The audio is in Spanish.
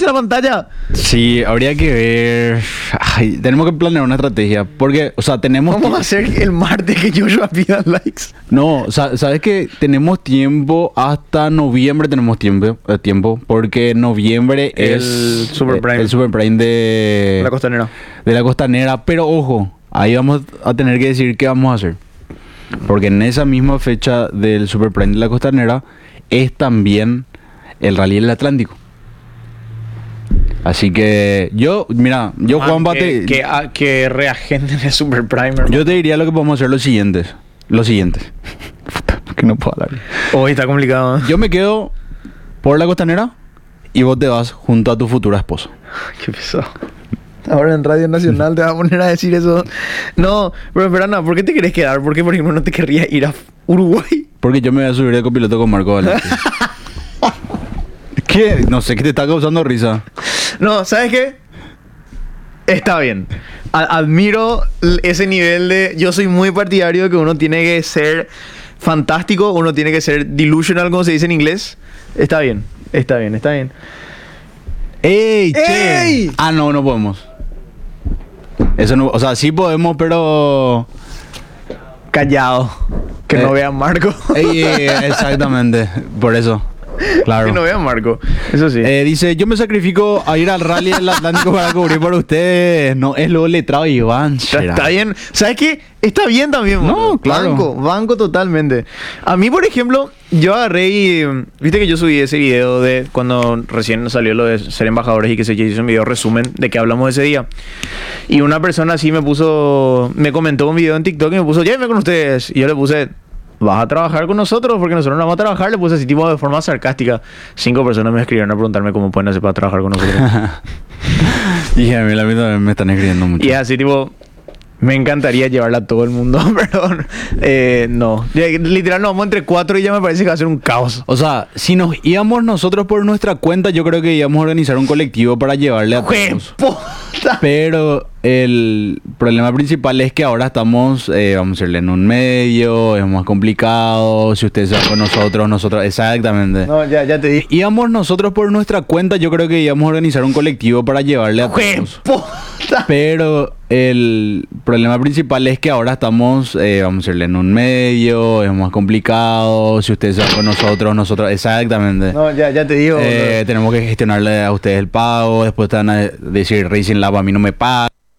hacia la pantalla. Sí, habría que ver. Ay, tenemos que planear una estrategia. Porque, o sea, tenemos. Vamos a hacer el martes que Joshua pida likes. No, sabes que tenemos tiempo hasta noviembre. Tenemos tiempo porque noviembre es Super Prime. el Super Prime de La costanera. de la costanera. Pero ojo, ahí vamos a tener que decir qué vamos a hacer. Porque en esa misma fecha del Super Prime de la costanera es también el Rally del Atlántico. Así que Juan Bate, Que reagenten el Super Prime, hermano. yo te diría lo que podemos hacer los siguientes. Puta, que no puedo hablar. Hoy está complicado, ¿eh? Yo me quedo por la costanera y vos te vas junto a tu futura esposa. Qué pesado. Ahora en Radio Nacional te vas a poner a decir eso. No, pero Ana, ¿por qué te querés quedar? ¿Por qué, por ejemplo, no te querrías ir a Uruguay? Porque yo me voy a subir de copiloto con Marco Valente. ¿Qué? No sé, ¿qué te está causando risa? No, ¿sabes qué? Está bien. Admiro ese nivel de... Yo soy muy partidario de que uno tiene que ser fantástico, uno tiene que ser delusional, como se dice en inglés. Está bien. ¡Ey, che! ¡Ey! Ah, no podemos. Eso no... O sea, sí podemos, pero... Callado. Que no vean Marco. Exactamente. Por eso. Claro. Que no vean Marco. Eso sí. Dice, yo me sacrifico a ir al Rally del Atlántico para cubrir por ustedes. No, es lo letrado Iván. Está bien. ¿Sabes qué? Está bien también. No, claro. Banco totalmente. A mí, por ejemplo, yo agarré y... Viste que yo subí ese video de cuando recién salió lo de ser embajadores y que se hizo un video resumen de que hablamos ese día. Y una persona así me comentó un video en TikTok y me puso, llévenme con ustedes. Y yo le puse... ¿Vas a trabajar con nosotros? Porque nosotros no vamos a trabajar. Le puse así tipo de forma sarcástica. 5 personas me escribieron a preguntarme cómo pueden hacer para trabajar con nosotros. Y a mí también me están escribiendo mucho. Y así tipo... Me encantaría llevarla a todo el mundo, pero no. Literal nos vamos entre 4 y ya me parece que va a ser un caos. O sea, si nos íbamos nosotros por nuestra cuenta, yo creo que íbamos a organizar un colectivo para llevarle a todos. Pero el problema principal es que ahora estamos, vamos a irle en un medio, es más complicado. Si ustedes se van con nosotros, exactamente. No, ya te dije. Íbamos nosotros por nuestra cuenta, yo creo que íbamos a organizar un colectivo para llevarle a todos. Pero el problema principal es que ahora estamos, vamos a irle en un medio, es más complicado. Si ustedes se van con nosotros, exactamente. No, ya te digo. Tenemos que gestionarle a ustedes el pago. Después te van a decir Racing Lab a mí no me paga.